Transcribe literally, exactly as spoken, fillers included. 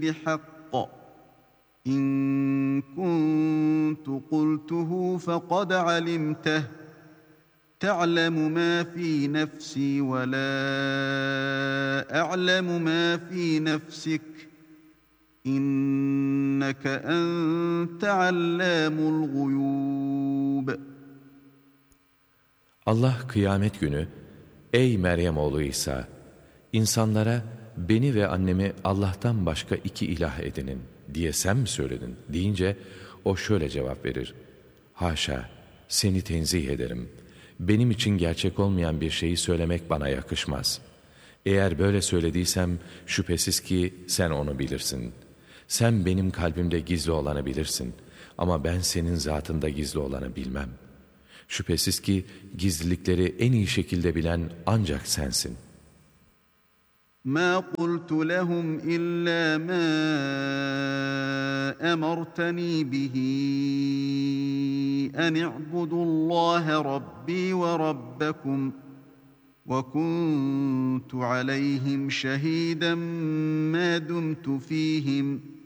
بحق إن كنت قلته فقد علمته تعلم ما في نفسي ولا أعلم ما في نفسك إنك أنت علام الغيوب. Allah kıyamet günü, ey Meryem oğlu İsa, insanlara beni ve annemi Allah'tan başka iki ilah edinin diye sen mi söyledin deyince o şöyle cevap verir: haşa, seni tenzih ederim. Benim için gerçek olmayan bir şeyi söylemek bana yakışmaz. Eğer böyle söylediysem şüphesiz ki sen onu bilirsin. Sen benim kalbimde gizli olanı bilirsin ama ben senin zatında gizli olanı bilmem. Şüphesiz ki gizlilikleri en iyi şekilde bilen ancak sensin. مَا قُلْتُ لَهُمْ إِلَّا مَا أَمَرْتَنِي بِهِ أَنِ اعْبُدُوا اللّٰهَ رَبِّي وَرَبَّكُمْ وَكُنْتُ عَلَيْهِمْ شَهِيدًا مَا دُمْتُ فِيهِمْ